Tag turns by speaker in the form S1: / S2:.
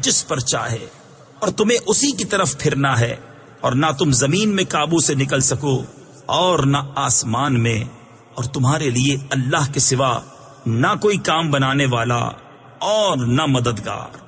S1: जिस पर चाहे, और तुम्हें उसी की तरफ फिरना है, और ना तुम जमीन में काबू से निकल सको और ना आसमान में, और तुम्हारे लिए अल्लाह के सिवा ना कोई काम बनाने वाला और ना मददगार।